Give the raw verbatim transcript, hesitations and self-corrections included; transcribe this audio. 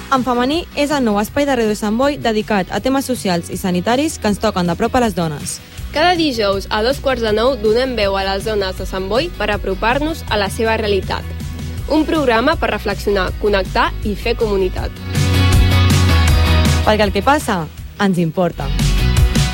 En femení és el nou espai de Ràdio Sant Boi dedicat a temes socials i sanitaris que ens toquen de prop a les dones. Cada dijous a dos quarts de nou donem veu a les dones de Sant Boi per apropar-nos a la seva realitat. Un programa per reflexionar, connectar i fer comunitat. Perquè el que passa ens importa.